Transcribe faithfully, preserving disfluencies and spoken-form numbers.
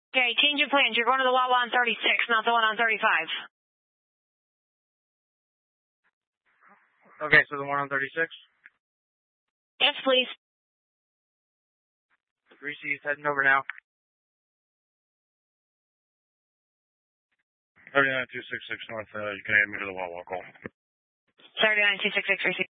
Okay, change of plans. You're going to the Wawa on thirty-six, not the one on thirty-five. Okay, so the one on thirty-six? Yes, please. Reese's heading over now. thirty-nine two sixty-six North, uh, you can add me to the Wawa call. thirty-nine two sixty-six, Reese.